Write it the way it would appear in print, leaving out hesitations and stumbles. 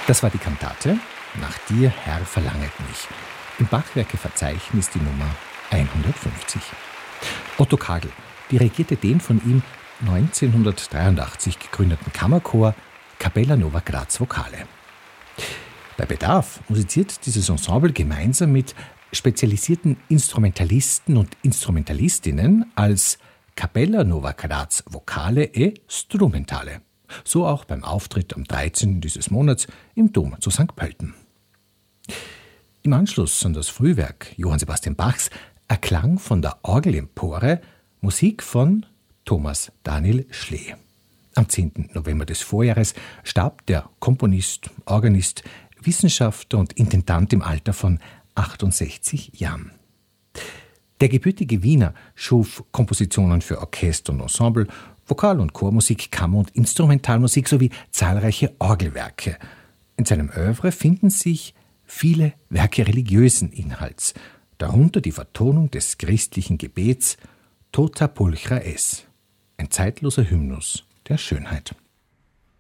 Das war die Kantate »Nach dir, Herr, verlanget mich« im Bachwerkeverzeichnis die Nummer 150. Otto Kagel dirigierte den von ihm 1983 gegründeten Kammerchor Capella Nova Graz Vocale. Bei Bedarf musiziert dieses Ensemble gemeinsam mit spezialisierten Instrumentalisten und Instrumentalistinnen als Capella Nova Graz Vocale e Strumentale. So auch beim Auftritt am 13. dieses Monats im Dom zu St. Pölten. Im Anschluss an das Frühwerk Johann Sebastian Bachs erklang von der Orgelempore Musik von Thomas Daniel Schlee. Am 10. November des Vorjahres starb der Komponist, Organist, Wissenschaftler und Intendant im Alter von 68 Jahren. Der gebürtige Wiener schuf Kompositionen für Orchester und Ensemble, Vokal- und Chormusik, Kammer- und Instrumentalmusik sowie zahlreiche Orgelwerke. In seinem Œuvre finden sich viele Werke religiösen Inhalts, darunter die Vertonung des christlichen Gebets Tota Pulchra es, ein zeitloser Hymnus der Schönheit.